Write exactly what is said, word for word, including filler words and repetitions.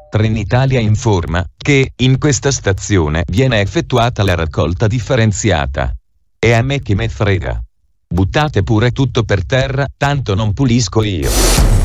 Trenitalia informa che in questa stazione viene effettuata la raccolta differenziata. E a me che me frega. Buttate pure tutto per terra, tanto non pulisco io.